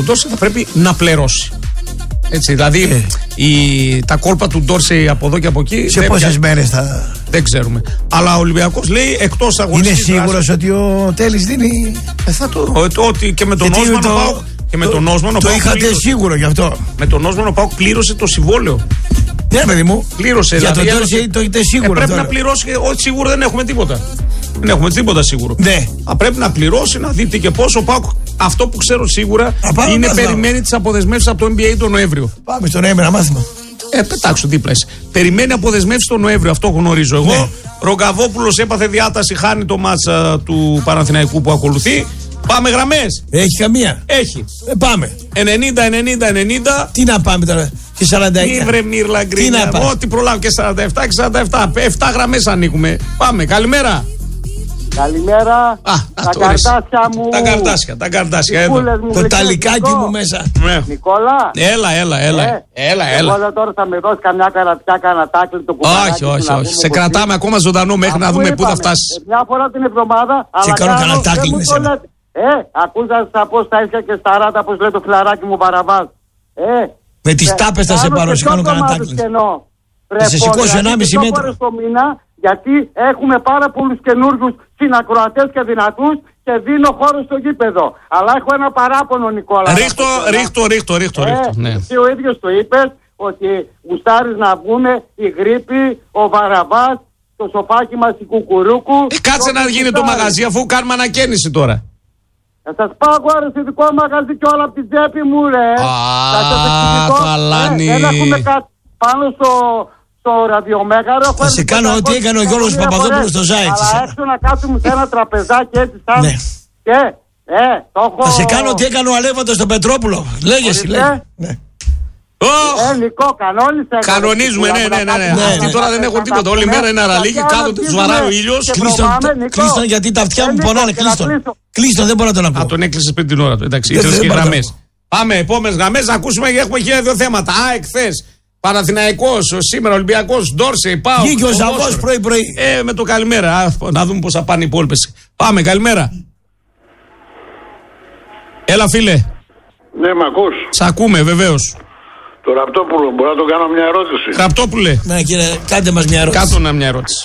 Ντόρσεϊ θα πρέπει να πληρώσει. Έτσι, δηλαδή τα κόλπα του Ντόρσεϊ από εδώ και από εκεί. Σε πόσες μέρες θα. Δεν ξέρουμε. Αλλά ο Ολυμπιακός λέει εκτός αγωνιστικής. Είναι σίγουρος ότι ο Τέλης δίνει. Ότι και με τον Όσμαν ο ΠΑΟΚ. Και με τον Όσμαν ο ΠΑΟΚ. Το είχατε σίγουρο γι' αυτό. Με τον Όσμαν ο ΠΑΟΚ πλήρωσε το συμβόλαιο. Ναι, παιδί μου. Πλήρωσε. Για δηλαδή, τον Ντόρσεϊ το έχετε σίγουρο. Πρέπει να πληρώσει. Όχι, σίγουρο δεν έχουμε τίποτα. Δεν έχουμε τίποτα σίγουρο. Ναι. Πρέπει να πληρώσει, να δείτε και πόσο. Ο ΠΑΟΚ, αυτό που ξέρω σίγουρα είναι περιμένει τις αποδεσμεύσεις από το NBA τον Νοέμβριο. Πάμε στον Νοέμβριο, να μάθουμε. Πετάξω δίπλα εσύ. Περιμένει αποδεσμεύσεις τον Νοέμβριο, αυτό γνωρίζω εγώ. Ναι. Ρογκαβόπουλος έπαθε διάταση, χάνει το μάτσα του Παναθηναϊκού που ακολουθεί. Πάμε γραμμές. Έχει καμία. Έχει. Πάμε. 90-90-90. Τι να πάμε τώρα. Και 49. Μη Μύρλα γκρίνια. Ό,τι προλάβει και 47 και 47. 7 γραμμές ανοίγουμε. Πάμε. Καλημέρα. Καλημέρα. Τα καρτάσια μου. Τα καρτάσια. Το ταλικάκι μου μέσα. Νικόλα. Έλα. Εγώ τώρα θα με δώσει καμιά καρατιά, κανένα τάκλι το κουμπάκι. Όχι. Σε κρατάμε ακόμα ζωντανό μέχρι να δούμε πού θα φτάσει. Μια φορά την εβδομάδα. Σε κάνω κανένα τάκλι μέσα. Ακούσα να πω στα ίσια και στα ράτα, όπως λέει το φιλαράκι μου Παραβάς. Με τις τάπες θα σε πάρω, σε κάνω κανένα τάκλι. Θα σε σηκώσω 1,5 μέτρο. Γιατί έχουμε πάρα πολλούς καινούργιους συνακροατές και δυνατούς και δίνω χώρο στο γήπεδο. Αλλά έχω ένα παράπονο, Νικόλα. Ρίχτω. Ναι. Εσύ ο ίδιος το είπες ότι γουστάρεις να βγουν η Γρήπη, ο Βαραβάς, το σοφάκι μας η Κουκουρούκου. Κάτσε να γίνει το μαγαζί αφού κάνουμε ανακαίνιση τώρα. Θα σας πάω εγώ σε δικό μαγαζί και όλα από την τσέπη μου, ρε. Καλάνι. Δεν έχουμε κάτι πάνω στο ραδιομέγαρο. Θα σε κάνω ό,τι έκανε ο Γιώργος Παπαδόπουλος στο Ζάιτ. Αλλά έξω να κάτσουμε σε ένα τραπεζάκι έτσι σαν. Ναι. Και το έχω. Θα σε κάνω ό,τι έκανε ο Αλέφαντος στον Πετρόπουλο. Λέγεσαι, λέγε. Νικό, κανονίζουμε, ναι. Αυτοί τώρα δεν έχουν τίποτα. Όλη μέρα είναι αραλίγη, κάθονται, του βαράει ο ήλιος. Κλείστον γιατί τα αυτιά μου πονάνε. Κλείστον, δεν μπορώ να τον ακούω. Τον έκλεισες πριν την ώρα του. Εντάξει, ήρθες και γραμμές. Πάμε, επόμενες γραμμές να ακούσουμε και έχουμε 1-2 θέματα. Χθες. Παναθηναϊκός, σήμερα Ολυμπιακός, Ντόρσεϊ, ΠΑΟΚ. Βγήκε ο Ζαβός πρωί-πρωί. Με το καλημέρα. Να δούμε πώς θα πάνε οι υπόλοιπες. Πάμε, καλημέρα. Έλα, φίλε. Ναι, μ' ακούς? Σ' ακούμε, βεβαίως. Το Ραπτόπουλο, μπορώ να το κάνω μια ερώτηση? Ραπτόπουλε. Ναι, κύριε, κάντε μας μια ερώτηση. Κάτω μια ερώτηση.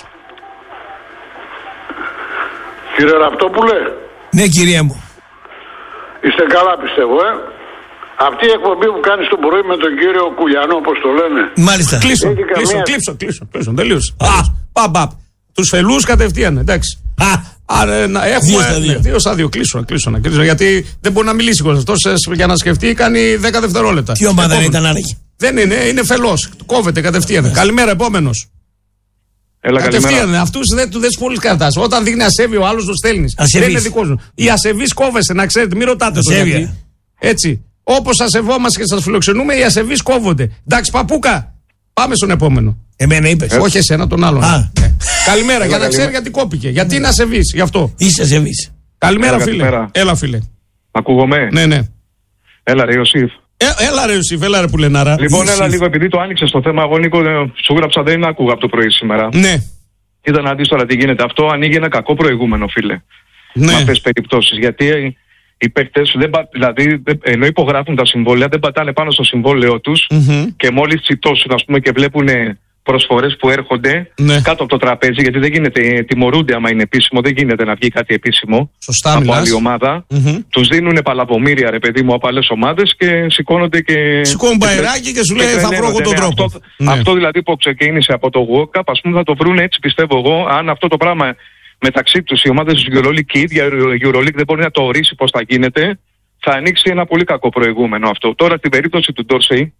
Κύριε Ραπτόπουλε. Ναι, κυρία μου. Είστε καλά, πιστεύω, Αυτή η εκπομπή που κάνεις το πρωί με τον κύριο Κουλιανό, όπως το λένε. Μάλιστα. Κλείσω. Τελείωσε. Παπ. Τους φελούς κατευθείαν, εντάξει. Έχουμε 2-2. Κλείσω. Γιατί δεν μπορεί να μιλήσει ο αυτός για να σκεφτεί, κάνει 10 δευτερόλεπτα. Τι ομάδα ήταν άραγε? Δεν είναι φελός. Κόβεται κατευθείαν. Καλημέρα, επόμενος. Κατευθείαν. Αυτούς δεν του δες πολύ καρτάς. Όταν δείχνει ασέβη ο άλλος, το στέλνεις. Δεν είναι δικός μου. Οι ασεβείς κόβεσαι, να ξέρετε, μην ρωτάτε το γιατί. Έτσι. Όπως σας σεβόμαστε και σας φιλοξενούμε, οι ασεβείς κόβονται. Εντάξει, παπούκα. Πάμε στον επόμενο. Εμένα είπες. Όχι εσένα, τον άλλον. Καλημέρα, για να ξέρει γιατί κόπηκε. Γιατί είναι ασεβής, γι' αυτό. Είσαι ασεβής. Καλημέρα, φίλε. Έλα, φίλε. Ακούγομαι? Ναι. Έλα, ρε Ιωσήφ. Έλα, ρε Πουλενάρα. Λοιπόν, έλα λίγο, επειδή το άνοιξε το θέμα, εγώ Νίκο, σου γράψα, δεν άκουγα από το πρωί σήμερα. Ναι. Κοίτα να δεις τώρα τι γίνεται. Αυτό ανοίγει ένα κακό προηγούμενο, φίλε. Ναι. Με αυτές τις περιπτώσεις. Γιατί οι παίκτες, δηλαδή, ενώ υπογράφουν τα συμβόλαια, δεν πατάνε πάνω στο συμβόλαιό τους και μόλις τσιτώσουν, ας πούμε, και βλέπουν προσφορές που έρχονται κάτω από το τραπέζι, γιατί δεν γίνεται, τιμωρούνται άμα είναι επίσημο, δεν γίνεται να βγει κάτι επίσημο. Σωστά, από άλλη ομάδα. Τους δίνουν παλαβομήρια, ρε παιδί μου, από άλλες ομάδες και σηκώνονται και. Σηκώνουν μπαϊράκι και σου λέει θα βρω εγώ τον τρόπο. Αυτό δηλαδή που ξεκίνησε από το World Cup, ας πούμε, θα το βρουν έτσι, πιστεύω εγώ, αν αυτό το πράγμα μεταξύ τους οι ομάδες της EuroLeague και η ίδια EuroLeague δεν μπορεί να το ορίσει πώς θα γίνεται, θα ανοίξει ένα πολύ κακό προηγούμενο αυτό. Τώρα στην περίπτωση του Ντόρσεϊ,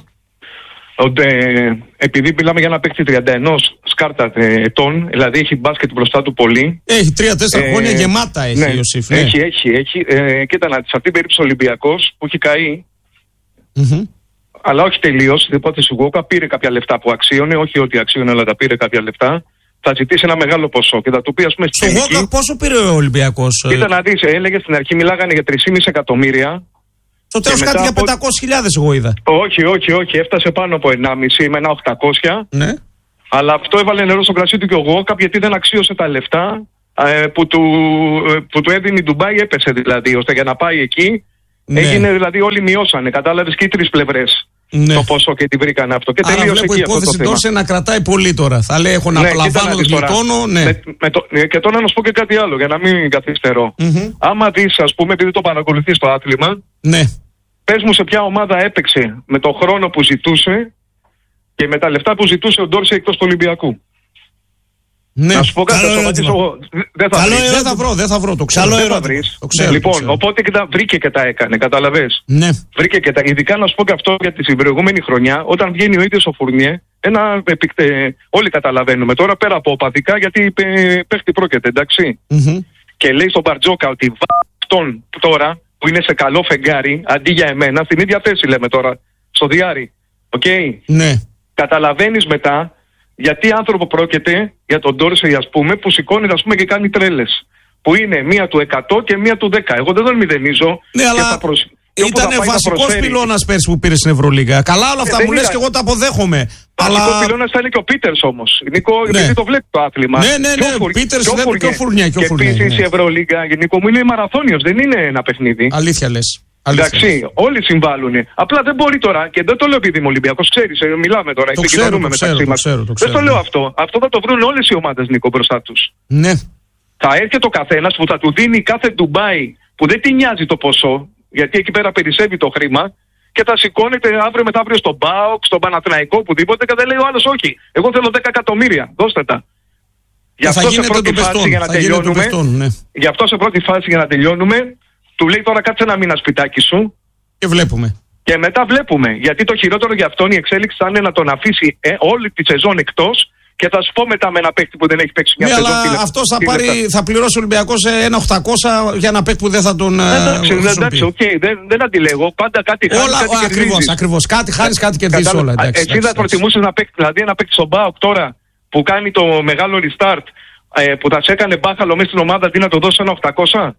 επειδή μιλάμε για ένα παίκτη 31 σκάρτα ετών, δηλαδή έχει μπάσκετ μπροστά του πολύ. Έχει 3-4 χρόνια γεμάτα, έχει ο Ιωσήφ. Έχει. Κοίτα να, σε αυτή την περίπτωση ο Ολυμπιακός που έχει καεί, αλλά όχι τελείως, την υπόθεση του Γουόκα πήρε κάποια λεφτά που αξίωνε, όχι ότι αξίωνε, αλλά τα πήρε κάποια λεφτά. Θα ζητήσει ένα μεγάλο ποσό και θα του πει, ας πούμε, στο Γουόκα πόσο πήρε ο Ολυμπιακός? Κοίτα να δεις, έλεγε στην αρχή, μιλάγανε για 3,5 εκατομμύρια. Στο τέλος κάτι για 500.000 εγώ είδα. Όχι, έφτασε πάνω από 1,5 με ένα 800. Ναι. Αλλά αυτό έβαλε νερό στο κρασί του και ο Γουόκα, γιατί δεν αξίωσε τα λεφτά που του έδινε η Ντουμπάι, έπεσε δηλαδή, ώστε για να πάει εκεί Ναι. Έγινε δηλαδή, όλοι μειώσανε. Κατάλαβες και οι τρεις πλευρές. Ναι. Το ποσό και τη βρήκανε αυτό. Και τελείωσε εκεί αυτό το θέμα. Η υπόθεση Ντόρσε να κρατάει πολύ τώρα. Θα λέει: έχω να απολαμβάνω, γλιτώνω. Ναι. Και τώρα να σου πω και κάτι άλλο για να μην καθυστερώ. Άμα δεις, ας πούμε, επειδή το παρακολουθείς το άθλημα, ναι. Πες μου σε ποια ομάδα έπαιξε με το χρόνο που ζητούσε και με τα λεφτά που ζητούσε ο Ντόρσε εκτός του Ολυμπιακού. Ναι. Να σου πω κάτι, δεν θα βρω, το ξέρω. Λοιπόν, οπότε βρήκε και τα έκανε, καταλαβες. Ναι. Βρήκε και τα, ειδικά να σου πω και αυτό για την προηγούμενη χρονιά, όταν βγαίνει ο ίδιος ο Φουρνιέ, όλοι καταλαβαίνουμε τώρα πέρα από οπαδικά, γιατί παίχτη πρόκειται, εντάξει. Και λέει στον Μπαρτζόκα ότι αυτόν τώρα που είναι σε καλό φεγγάρι, αντί για εμένα, στην ίδια θέση λέμε τώρα, στο διάρρη. Οκ. Ναι. Καταλαβαίνεις μετά. Γιατί άνθρωπο πρόκειται για τον Ντόρσεϊ, ας πούμε, που σηκώνει, ας πούμε, και κάνει τρέλες. Που είναι μία του 100 και μία του 10. Εγώ δεν τον μηδενίζω. Ναι, αλλά ήταν βασικός πυλώνας πέρσι που πήρε στην Ευρωλίγα. Καλά όλα αυτά μου λες και εγώ τα αποδέχομαι. Βασικός πυλώνας θα είναι και ο Πίτερς όμως. Νίκο, γιατί το βλέπει το άθλημα. Ναι, Πίτερς βλέπει και ο Φουρνιέ. Και επίσης η Ευρωλίγα, Νίκο μου, είναι μαραθώνιος, δεν είναι ένα παιχνίδι. Αλήθεια λες. Εντάξει, όλοι συμβάλλουν. Απλά δεν μπορεί τώρα, και δεν το λέω επειδή είμαι Ολυμπιακός, ξέρεις, μιλάμε τώρα, επικοινωνούμε μεταξύ μας. Δεν το λέω αυτό. Αυτό θα το βρουν όλες οι ομάδες, Νίκο, μπροστά τους. Ναι. Θα έρχεται ο καθένας που θα του δίνει κάθε Ντουμπάι που δεν τη νοιάζει το ποσό, γιατί εκεί πέρα περισσεύει το χρήμα, και θα σηκώνεται αύριο μεθαύριο στον ΠΑΟΚ, στον Παναθηναϊκό, οπουδήποτε, και δεν λέει ο άλλος όχι. Εγώ θέλω 10 εκατομμύρια, δώστε τα. Γι' αυτό σε πρώτη φάση για να τελειώνουμε. Γι' αυτό σε πρώτη φάση για να τελειώνουμε. Του λέει τώρα κάτσε ένα μήνα σπιτάκι σου. Και βλέπουμε. Και μετά βλέπουμε. Γιατί το χειρότερο για αυτόν η εξέλιξη θα είναι να τον αφήσει όλη τη σεζόν εκτός. Και θα σου πω μετά με ένα παίκτη που δεν έχει παίξει μια σεζόν. Αλλά αυτός θα πληρώσει ο Ολυμπιακός 1.800 για ένα παίκτη που δεν θα τον. Εντάξει, οκ, δεν αντιλέγω. Πάντα κάτι χάνεις. Ακριβώς. Κάτι χάνεις, κάτι κερδίζεις όλα. Εσύ θα προτιμούσες να παίξει, δηλαδή ένα παίκτη στον ΠΑΟΚ τώρα που κάνει το μεγάλο restart, που θα σε έκανε μπάχαλο μέσα στην ομάδα, αντί να το δώσει 1.800.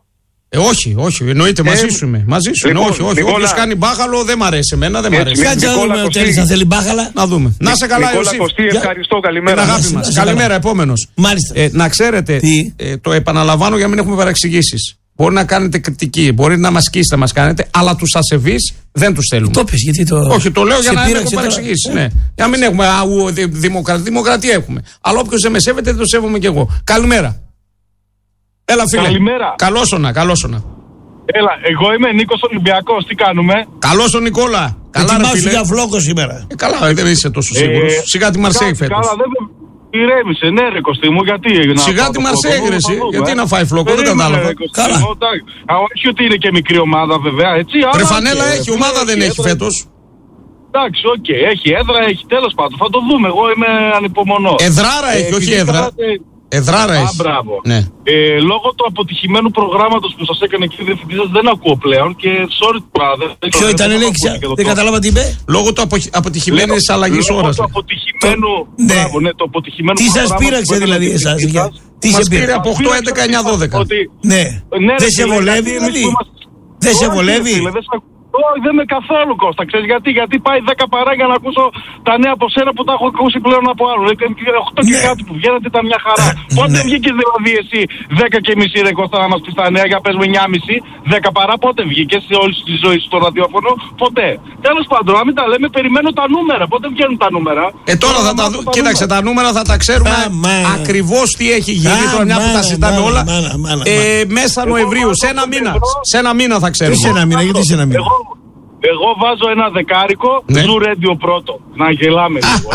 Όχι, εννοείται, μαζί σου είμαι. Λοιπόν, όχι. Όποιος κάνει μπάχαλο δεν μ' αρέσει εμένα, δεν μ' αρέσει. Κάτσε να δούμε ο Τέλης αν θέλει μπάχαλα. Να δούμε. Να σε καλά, Ιωσήφ. Ευχαριστώ, καλημέρα. Αγάπη μας. Καλημέρα, επόμενος. Μάλιστα. Να ξέρετε, το επαναλαμβάνω για να μην έχουμε παρεξηγήσεις. Μπορεί να κάνετε κριτική, μπορεί να μας σκίσετε, να μας κάνετε, αλλά τους ασεβείς δεν τους θέλουμε. Το πες, γιατί όχι, το λέω για να μην έχουμε παρεξηγήσεις. Ναι. Για να μην έχουμε δημοκρατία έχουμε. Αλλά όποιος δεν με σέβεται, δεν το σέβομαι κι εγώ. Καλημέρα. Έλα φίλε. Καλημέρα. Καλώσονα. Έλα, εγώ είμαι Νίκος Ολυμπιακός, τι κάνουμε? Καλώς ο Νικόλα. Καλά ρε φίλε. Για φλόκο σήμερα. Καλά, δεν είσαι τόσο σίγουρος. Σιγά τη Μαρσέη φέτος. Καλά, δεν ηρέμησε, ναι ρε Κωστή μου, γιατί σιγά τη Μαρσέη ρε εσύ, γιατί να φάει φλόκο, δεν κατάλαβα. Καλά. Όχι ότι είναι και μικρή ομάδα βέβαια, έτσι. Πρεφανέλα έχει, ομάδα δεν έχει φέτος. Εντάξει, οκ, έχει έδρα, έχει, τέλος πάντων, θα το δούμε, εγώ είμαι ανυπομονώ. Εδράρα έχει, όχι έδρα. Εδράρα έχει. Μπράβο. Ναι. Λόγω του αποτυχημένου προγράμματος που σας έκανε εκεί η διευθυντής σας, δεν ακούω πλέον και sorry brother. Ποιο ήταν η λέξη, δεν κατάλαβα τι είπε. Λόγω του αποτυχημένης αλλαγής ώρας. Λόγω του αποτυχημένου. Μπράβο, ναι, το αποτυχημένο. Τι σας πείραξε δηλαδή εσάς? Τι σε πήρε από 8, 11, 9, 12. Ναι. Δεν σε βολεύει δηλαδή. Δεν σε βολεύει. Όχι, δεν με καθόλου Κώστα. Ξέρεις γιατί πάει 10 παρά για να ακούσω τα νέα από σένα που τα έχω ακούσει πλέον από άλλους. 8 και κάτι που βγαίνατε ήταν μια χαρά. Πότε βγήκες δηλαδή εσύ 10 και μισή ρε Κώστα να μας πεις τα νέα για πες με 9.30, 10 παρά πότε βγήκες σε όλη τη ζωή σου στο ραδιόφωνο? Ποτέ. Τέλος πάντων, να μην τα λέμε, περιμένω τα νούμερα. Πότε βγαίνουν τα νούμερα? Τώρα θα τα δούμε. Κοίταξε, τα νούμερα θα τα ξέρουμε ακριβώς τι έχει γίνει τώρα μια που τα συζητάμε όλα. Μέσα Νοεμβρίου, σε ένα μήνα θα ξέρουμε. Σε ένα μήνα, γιατί σε ένα μήνα? Εγώ βάζω ένα δεκάρικο, Ζου Ρέντιο πρώτο. Να γελάμε λίγο.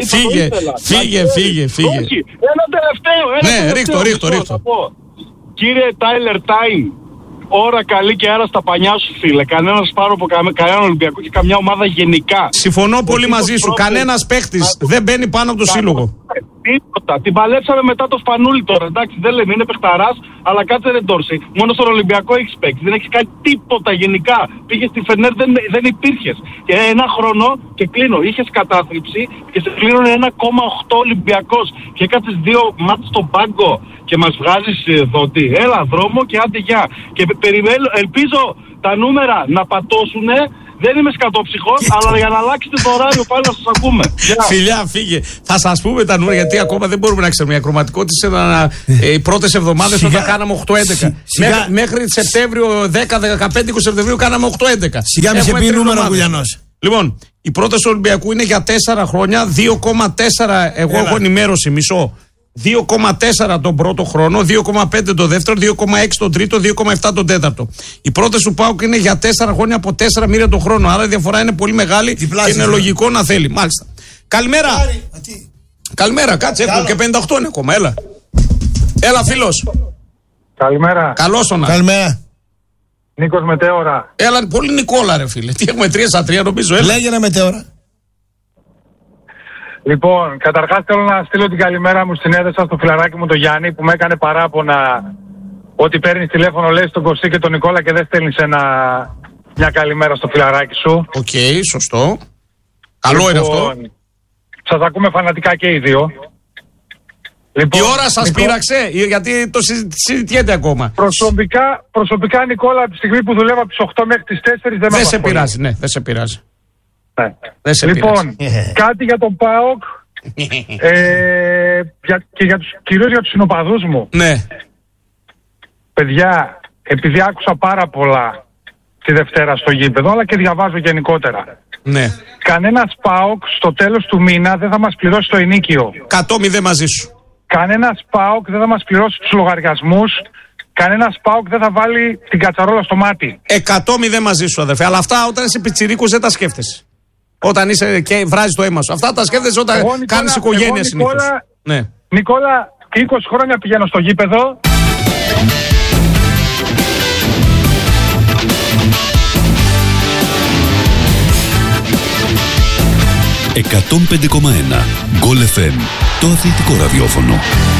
Φύγε. Όχι, ένα τελευταίο. Ναι, ρίχτω. Κύριε Τάιλερ Τάιν, ώρα καλή και άρα στα πανιά σου φίλε. Κανένας πάρω από κανέναν Ολυμπιακό και καμιά ομάδα γενικά. Συμφωνώ πολύ μαζί σου. Κανένας παίχτης δεν μπαίνει πάνω από το σύλλογο. Τίποτα. Την παλέψαμε μετά το Σπανούλι τώρα. Εντάξει, δεν λέμε, είναι παιχταράς, αλλά κάτσε ρε Ντόρση. Μόνο στον Ολυμπιακό έχει παίξει. Δεν έχει κάνει τίποτα γενικά. Πήγε στη Φενέρ, δεν υπήρχε. Και ένα χρόνο και κλείνω. Είχε κατάθλιψη και σε κλείνουν 1,8 Ολυμπιακός. Και έκατες 2 μάτς στον πάγκο και μας βγάζεις δότη. Έλα, δρόμο και άντε γεια. Και περιμένω, ελπίζω τα νούμερα να πατώσουνε. Δεν είμαι σκατόψυχος, αλλά για να αλλάξετε το ωράριο πάλι να σας ακούμε. Φιλιά, φύγε. Θα σας πούμε τα νούμερα, γιατί ακόμα δεν μπορούμε να ξέρουμε. Η ακροματικότητα οι πρώτες εβδομάδες όταν κάναμε 8-11. Μέχρι Σεπτέμβριο 10-15 Σεπτεμβρίου κάναμε 8-11. Σιγά μη σε πει νούμερο, Κουλιανός. Λοιπόν, οι πρώτες Ολυμπιακού είναι για 4 χρόνια, 2,4. Εγώ έχω ενημέρωση, μισό. 2,4 τον πρώτο χρόνο, 2,5 τον δεύτερο, 2,6 τον τρίτο, 2,7 τον τέταρτο. Οι πρώτες του ΠΑΟΚ είναι για 4 χρόνια από 4 μοίρια τον χρόνο. Άρα η διαφορά είναι πολύ μεγάλη και είναι λογικό να θέλει. Μάλιστα. Καλημέρα. Καλημέρα, κάτσε, έχω και 58 είναι ακόμα. Έλα, φίλος. Καλημέρα. Καλώς όνα. Καλημέρα. Νίκος Μετέωρα. Έλα, πολύ Νικόλα, ρε φίλε. Τι έχουμε 3-3 νομίζω. Λέγε ένα Μετέωρα. Λοιπόν, καταρχάς θέλω να στείλω την καλημέρα μου στην έδεσα στο φιλαράκι μου το Γιάννη που με έκανε παράπονα ότι παίρνεις τηλέφωνο, λέει στον Κωστή και τον Νικόλα και δεν στέλνεις μια καλημέρα στο φιλαράκι σου. Οκ, σωστό. Καλό είναι αυτό. Σας ακούμε φανατικά και οι δύο. Λοιπόν, η ώρα σας πείραξε, γιατί το συζητιέται ακόμα. Προσωπικά Νικόλα, από τη στιγμή που δουλεύω από τις 8 μέχρι τις 4 δεν σε πειράζει, ναι, δεν σε πειράζει. Λοιπόν, κάτι για τον ΠΑΟΚ και κυρίως για τους συνοπαδούς μου. Ναι. Παιδιά, επειδή άκουσα πάρα πολλά τη Δευτέρα στο γήπεδο, αλλά και διαβάζω γενικότερα. Ναι. Κανένας ΠΑΟΚ στο τέλος του μήνα δεν θα μας πληρώσει το ενίκιο. 100-0 μαζί σου. Κανένας ΠΑΟΚ δεν θα μας πληρώσει τους λογαριασμούς. Κανένας ΠΑΟΚ δεν θα βάλει την κατσαρόλα στο μάτι. 100-0 μαζί σου, αδερφέ. Αλλά αυτά όταν είσαι πιτσιρίκος δεν τα σκέφτεσαι. Όταν είσαι και βράζεις το αίμα σου. Αυτά τα σκέφτεσαι όταν κάνεις οικογένεια συνήθως. Ναι. Νικόλα, 20 χρόνια πηγαίνω στο γήπεδο. «105,1 Γκολ FM», το αθλητικό ραδιόφωνο.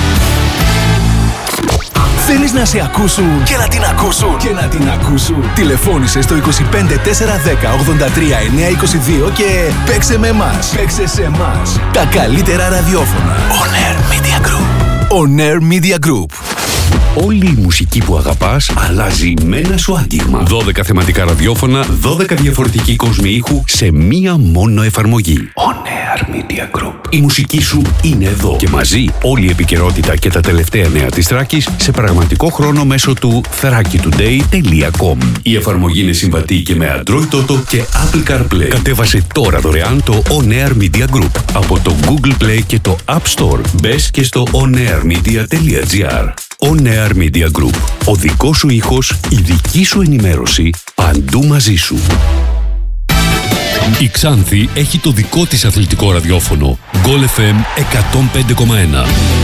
Θέλεις να σε ακούσουν και να την ακούσουν και να την ακούσουν? Τηλεφώνησε στο 25 410 83 922 και παίξε με εμάς. Παίξε σε εμάς. Τα καλύτερα ραδιόφωνα. On Air Media Group. On Air Media Group. Όλη η μουσική που αγαπάς αλλάζει με ένα σου άγγιγμα. 12 θεματικά ραδιόφωνα, 12 διαφορετικοί κόσμοι ήχου σε μία μόνο εφαρμογή. On Air Media Group. Η μουσική σου είναι εδώ και μαζί όλη η επικαιρότητα και τα τελευταία νέα της Θράκης σε πραγματικό χρόνο μέσω του thrakitoday.com. Η εφαρμογή είναι συμβατή και με Android Auto και Apple CarPlay. Κατέβασε τώρα δωρεάν το On Air Media Group από το Google Play και το App Store. Μπες και στο onairmedia.gr. On Air Media Group. Ο δικός σου ήχος, η δική σου ενημέρωση, παντού μαζί σου. Η Ξάνθη έχει το δικό της αθλητικό ραδιόφωνο. Γκολ FM 105,1.